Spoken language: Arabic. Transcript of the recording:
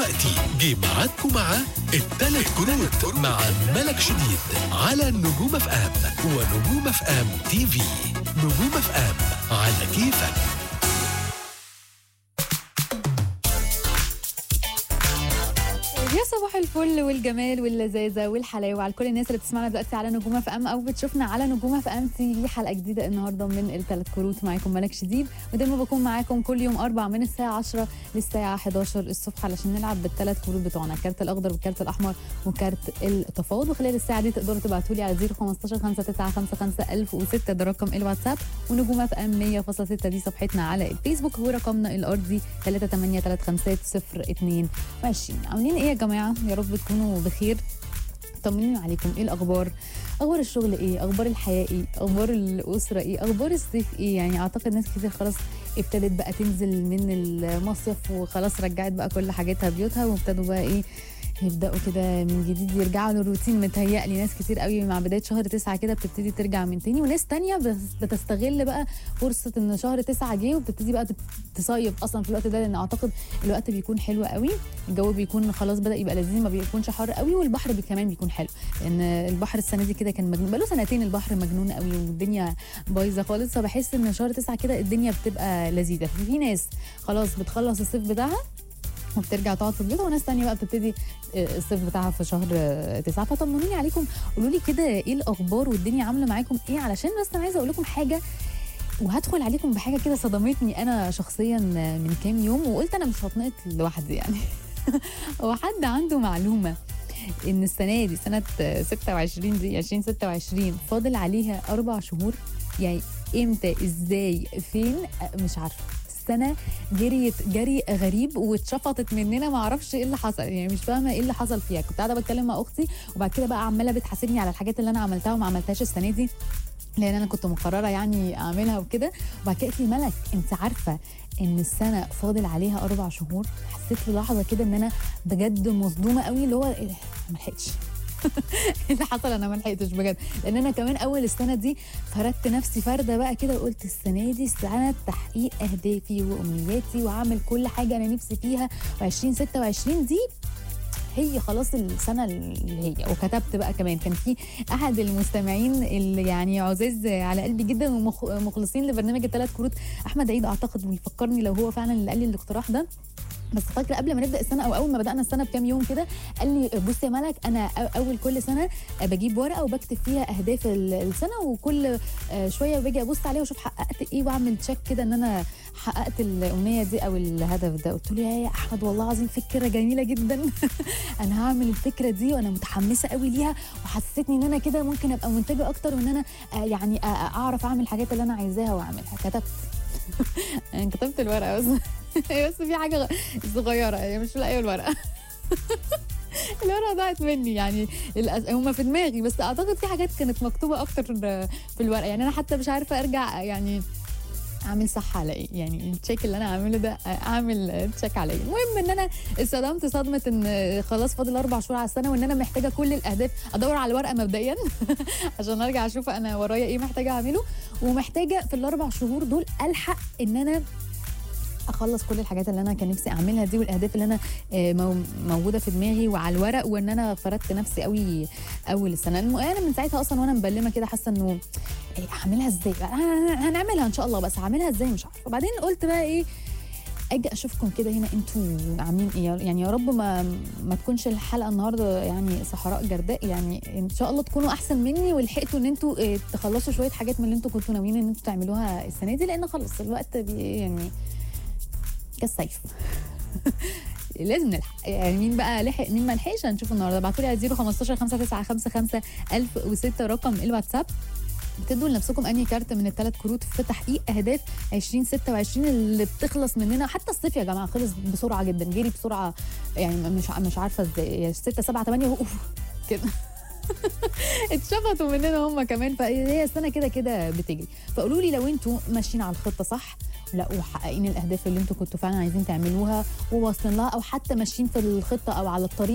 دلوقتي جه ميعادكم مع التلات كروت مع ملك شديد على نجوم اف ام ونجوم اف ام تي في. نجوم اف ام على كيفك. يا صباح الفل والجمال واللذاذه والحلاوه على كل الناس اللي بتسمعنا دلوقتي على نجوم اف ام او بتشوفنا على نجوم اف ام تي في. حلقه جديده النهارده من الثلاث كروت، معاكم ملك شديد، ودايما بكون معاكم كل يوم اربع من الساعه 10 للساعه 11 الصبح علشان نلعب بالثلاث كروت بتوعنا، الكارت الاخضر والكارت الاحمر وكارت التفاوض. وخلال الساعه دي تقدروا تبعتوا لي على 015 5955 1006 ده رقم الواتساب، ونجوم اف ام 100.6 دي صفحتنا على الفيسبوك، ورقمنا الارضي 38335 عاملين ايه يا جماعه؟ يا رب تكونوا بخير. طمنين عليكم، ايه الاخبار؟ اخبار الشغل ايه؟ اخبار الحياه ايه؟ اخبار الاسره ايه؟ اخبار الصيف ايه؟ يعني اعتقد ناس كتير خلاص ابتدت بقى تنزل من المصيف وخلاص رجعت بقى كل حاجاتها بيوتها، وابتدوا بقى ايه يبداوا كده من جديد يرجعوا للروتين. متهيألي ناس كتير قوي مع بدايه شهر 9 كده بتبتدي ترجع من تاني، وناس تانية بتستغل بقى فرصه ان شهر 9 جه وبتبتدي بقى تصيف اصلا في الوقت ده، لان اعتقد الوقت بيكون حلو قوي، الجو بيكون خلاص بدا يبقى لذيذ، ما بيكونش حر قوي، والبحر كمان بيكون حلو، لان البحر السنه دي كده كان مجنون، بقاله سنتين البحر مجنون قوي والدنيا بايظه خالص، فبحس ان شهر 9 كده الدنيا بتبقى لذيذه. في ناس خلاص بتخلص الصيف بتاعها وبترجع تقعد في البيت، وناس تانية بقى بتبتدي الصيف بتاعها في شهر 9. فطمنوني عليكم، قولوا لي كده ايه الاخبار والدنيا عامله معاكم ايه، علشان بس انا عايزه اقول لكم حاجه، وهدخل عليكم بحاجه كده صدمتني انا شخصيا من كام يوم، وقلت انا مش هتنقط لوحدي يعني. هو حد عنده معلومه ان السنه دي سنه 26 دي 2026 فاضل عليها 4 شهور؟ يعني امتى؟ ازاي؟ فين؟ مش عارفه. السنه جريت جري غريب واتشفطت مننا، ما اعرفش ايه اللي حصل، يعني مش فاهمه ايه اللي حصل فيها. كنت قاعده بتكلم مع اختي وبعد كده بقى عماله بتحاسبني على الحاجات اللي انا عملتها وما عملتهاش السنه دي، لان انا كنت مقرره يعني اعملها وكده. وبعد كده قالت لي ملك انت عارفه ان السنه فاضل عليها 4 شهور؟ حسيت في لحظه كده ان انا بجد مصدومه قوي، اللي هو إيه ما لحقتش. ايه اللي حصل؟ انا ما لحقتش بجد، لان انا كمان اول السنه دي فردت نفسي فرده بقى كده، وقلت السنه دي سنه تحقيق اهدافي وامنياتي واعمل كل حاجه انا نفسي فيها، و2026 دي هي خلاص السنه اللي هي. وكتبت بقى كمان، كان في احد المستمعين اللي يعني عزاز على قلبي جدا ومخلصين لبرنامج الثلاث كروت، احمد عيد اعتقد، ويفكرني لو هو فعلا اللي قال لي الاقتراح ده، بس فاكره قبل ما نبدا السنه او اول ما بدانا السنه بكام يوم كده، قال لي بصي يا ملك انا اول كل سنه بجيب ورقه وبكتب فيها اهداف السنه، وكل شويه باجي ابص عليها واشوف حققت ايه واعمل تشيك كده ان انا حققت الامنيه دي او الهدف ده. قلت له يا احمد والله العظيم فكره جميله جدا. انا هعمل الفكره دي وانا متحمسه قوي ليها، وحسستني ان انا كده ممكن ابقى منتجه اكتر، وان انا يعني اعرف اعمل الحاجات اللي انا عايزاها واعملها. كتبت. انا كتبت الورقه بس بس في حاجه صغيره، يعني مش لاقيه الورقه. الورقه ضاعت مني، يعني هما في دماغي بس اعتقد في حاجات كانت مكتوبه اكتر في الورقه، يعني انا حتى مش عارفه ارجع يعني اعمل صح على ايه، يعني التشيك اللي انا اعمله ده اعمل تشيك على ايه. المهم ان انا اتصدمت صدمه ان خلاص فاضل 4 شهور على السنه، وان انا محتاجه كل الاهداف ادور على الورقه مبدئيا عشان ارجع اشوف انا ورايا ايه محتاجه اعمله، ومحتاجه في ال4 شهور دول الحق ان انا اخلص كل الحاجات اللي انا كان نفسي اعملها دي، والاهداف اللي انا موجوده في دماغي وعلى الورق، وان انا فردت نفسي قوي اول السنه. انا من ساعتها اصلا وانا مبلمه كده، حاسه انه هعملها ازاي، هنعملها ان شاء الله، بس هعملها ازاي مش عارفه. وبعدين قلت بقى ايه، اجي اشوفكم كده هنا انتوا عاملين ايه، يعني يا رب ما تكونش الحلقه النهارده يعني صحراء جرداء، يعني ان شاء الله تكونوا احسن مني ولحقتوا ان انتوا تخلصوا شويه حاجات من اللي انتوا كنتوا ناويين ان انتوا تعملوها السنه دي، لان خلاص الوقت يعني كالسيف. لازم نلحق، يعني مين بقى لحق مين ما لحقش هنشوف النهارده. ابعتوا لي على 015 5955 1006 رقم الواتساب، بتدوا لنفسكم انهي كارت من الثلاث كروت في تحقيق اهداف 2026 اللي بتخلص مننا. حتى الصيف يا جماعه خلص بسرعه جدا، جري بسرعه، يعني مش عارفه ازاي، 6 7 8 كده اتشفطوا مننا هم كمان، فهي السنه كده كده بتجري. فقولوا لي لو انتوا ماشيين على الخطه صح، لا ومحققين الاهداف اللي انتوا كنتوا فعلا عايزين تعملوها وواصلين لها، او حتى ماشيين في الخطه او على الطريق